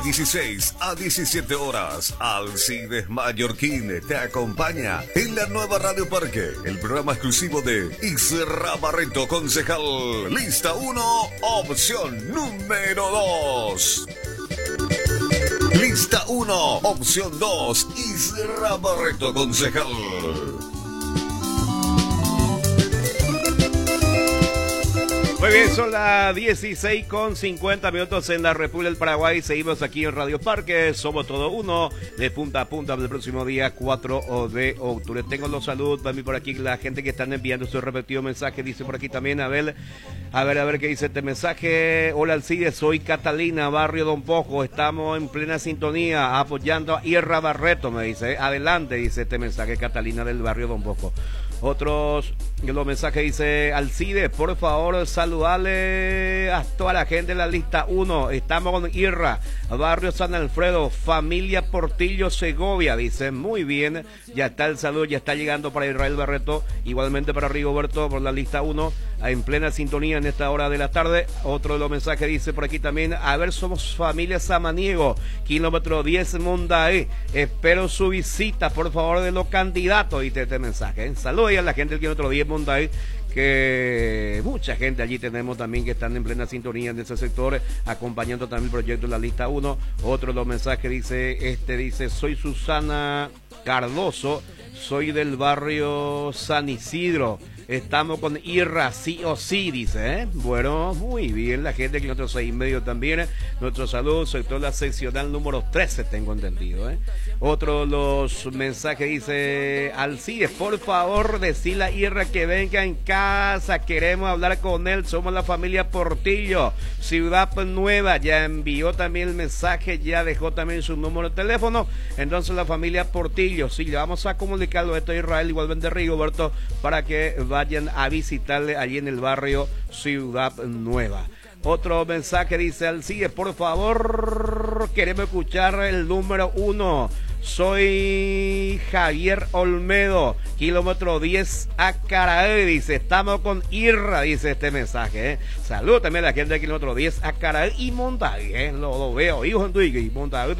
16 a 17 horas, Alcides Mallorquín te acompaña en la nueva Radio Parque, el programa exclusivo de Isra Barreto, concejal. Lista 1, opción número 2. Lista 1, opción 2, Isra Barreto, concejal. Muy bien, son las 16:50 en la República del Paraguay. Seguimos aquí en Radio Parque. Somos todo uno, de punta a punta del próximo día 4 de octubre. Tengo los saludos también por aquí, la gente que están enviando su respectivo mensaje. Dice por aquí también, a ver qué dice este mensaje. Hola Alcides, soy Catalina, barrio Don Pojo. Estamos en plena sintonía, apoyando a Irra Barreto, me dice. Adelante, dice este mensaje, Catalina del barrio Don Pojo. Otros, los mensajes dice, Alcides, por favor, saludale a toda la gente de la lista 1. Estamos con Irra, barrio San Alfredo, familia Portillo, Segovia. Dice, muy bien, ya está el saludo, ya está llegando para Israel Barreto, igualmente para Rigoberto por la lista 1, en plena sintonía en esta hora de la tarde. Otro de los mensajes dice por aquí también, a ver, somos familia Samaniego, kilómetro 10 Mondaí. Espero su visita, por favor, de los candidatos, dice este mensaje. Saludos a la gente del kilómetro 10 Mondaí, que mucha gente allí tenemos también que están en plena sintonía en ese sector, acompañando también el proyecto de la lista 1. Otro de los mensajes dice, soy Susana Cardoso, soy del barrio San Isidro. Estamos con Irra, sí o sí, dice, ¿eh? Bueno, muy bien, la gente que nosotros 6:30 también, nuestro saludo, sector la seccional número 13, tengo entendido, ¿eh? Otro de los mensajes dice, Alcides, por favor, decirle a Irra que venga en casa, queremos hablar con él, somos la familia Portillo, Ciudad Nueva. Ya envió también el mensaje, ya dejó también su número de teléfono. Entonces la familia Portillo, sí, le vamos a comunicarlo esto a Israel, igualmente Rigoberto, para que vayan a visitarle allí en el barrio Ciudad Nueva. Otro mensaje dice, Alcides, por favor, queremos escuchar el número 1. Soy Javier Olmedo, kilómetro 10 Acaraí, dice, estamos con Irra, dice este mensaje, ¿eh? Saludos también a la gente del kilómetro 10 Acaraí y Montague, ¿eh? Lo veo, hijos en Twiggy, Montague,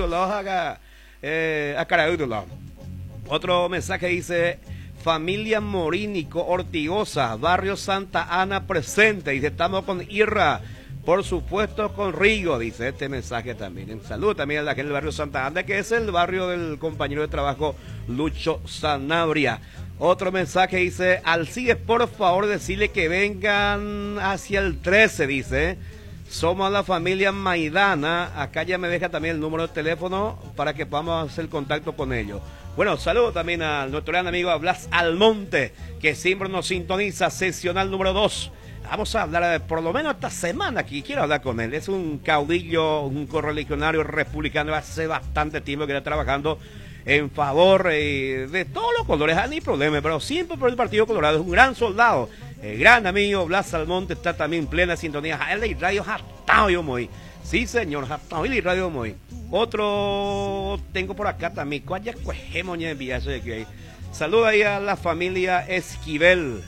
Acaraí. Otro mensaje dice, familia Morínico Ortigosa, barrio Santa Ana presente, dice, estamos con Irra. Por supuesto con Rigo, dice este mensaje también. Saludos también a la gente del barrio Santa Ana, que es el barrio del compañero de trabajo Lucho Sanabria. Otro mensaje dice, Alcides, por favor decirle que vengan hacia el 13, dice. Somos la familia Maidana. Acá ya me deja también el número de teléfono para que podamos hacer contacto con ellos. Bueno, saludo también a nuestro gran amigo Blas Almonte, que siempre nos sintoniza, seccional número 2. Vamos a hablar por lo menos esta semana aquí, quiero hablar con él. Es un caudillo, un correligionario republicano, hace bastante tiempo que está trabajando en favor de todos los colores, no hay problema, pero siempre por el Partido Colorado. Es un gran soldado, el gran amigo Blas Almonte está también en plena sintonía. Él y radio jatao yo muy. Sí, señor, jatao y radio muy. Otro tengo por acá también, cuaya cuejemos ya enviarse de que saluda ahí a la familia Esquivel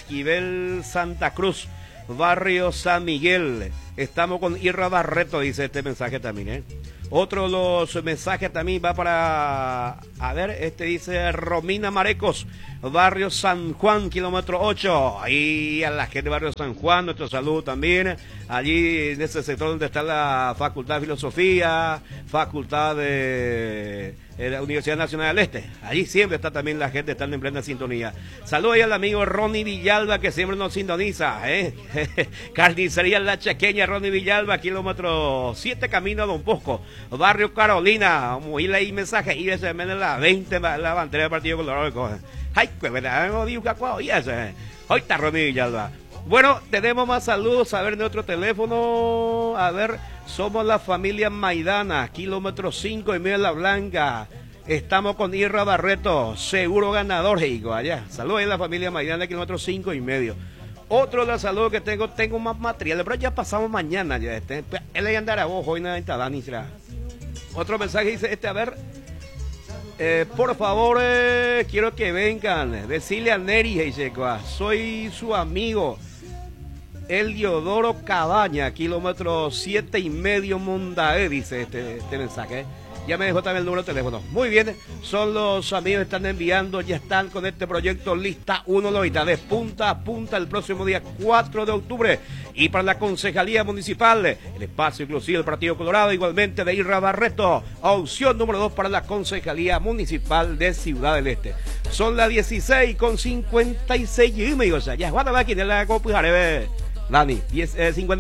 Santa Cruz, barrio San Miguel. Estamos con Irra Barreto, dice este mensaje también, ¿eh? Otro de los mensajes también va para, a ver, dice Romina Marecos, barrio San Juan, kilómetro 8. Ahí a la gente de barrio San Juan, nuestro saludo también. Allí en ese sector donde está la Facultad de Filosofía, Facultad de la Universidad Nacional del Este. Allí siempre está también la gente, están en plena sintonía. Saludos ahí al amigo Ronnie Villalba, que siempre nos sintoniza, ¿eh? Carnicería La Chequeña, Ronnie Villalba, kilómetro 7, camino a Don Bosco, barrio Carolina. Muy ahí mensaje, y ese me la 20, la bandera del Partido Colorado. Ay, pues verdad, no digo que y ese. Hoy está Ronnie Villalba. Bueno, tenemos más saludos, a ver, de otro teléfono, a ver, somos la familia Maidana, kilómetro 5 en Mela Blanca. Estamos con Irra Barreto, seguro ganador, digo, allá. Saludos a la familia Maidana, kilómetro 5,5. Otro de los saludos que tengo más material, pero ya pasamos mañana, ya él le andará vos, hoy nada está ni será. Otro mensaje dice, a ver, por favor, quiero que vengan, decirle a Neri, dice, soy su amigo. El Diodoro Cabaña, kilómetro 7,5 Mondaé, dice este mensaje. Ya me dejó también el número de teléfono. Muy bien, son los amigos que están enviando, ya están con este proyecto Lista 1 Loita, de punta a punta el próximo día 4 de octubre. Y para la Concejalía Municipal, el espacio inclusive del Partido Colorado, igualmente de Irra Barreto, opción número 2 para la Concejalía Municipal de Ciudad del Este. Son las 16:56, amigos. Ya es la máquina, la copiaré, Dani, 10:50.